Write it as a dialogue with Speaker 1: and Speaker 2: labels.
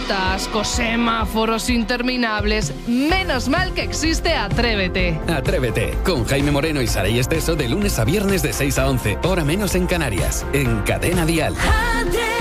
Speaker 1: atascos, semáforos interminables. Menos mal que existe Atrévete.
Speaker 2: Atrévete, con Jaime Moreno y Saray Esteso de lunes a viernes de 6 a 11, hora menos en Canarias, en Cadena Dial.
Speaker 3: Atrévete.